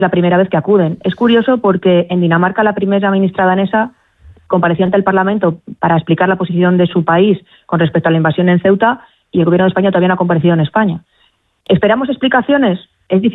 la primera vez que acuden. Es curioso porque en Dinamarca la primera ministra danesa compareció ante el Parlamento para explicar la posición de su país con respecto a la invasión en Ceuta y el Gobierno de España todavía no ha comparecido en España. ¿Esperamos explicaciones? Es difícil